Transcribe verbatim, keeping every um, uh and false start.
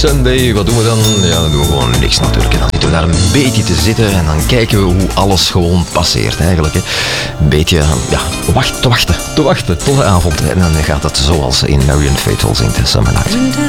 Sunday. Wat doen we dan? Ja, dan doen we gewoon niks natuurlijk. En dan zitten we daar een beetje te zitten en dan kijken we hoe alles gewoon passeert eigenlijk. Hè. Een beetje, ja, wacht, te wachten, te wachten tot de avond. En dan gaat het zoals in Marianne Faithfull zingt, Summer Night.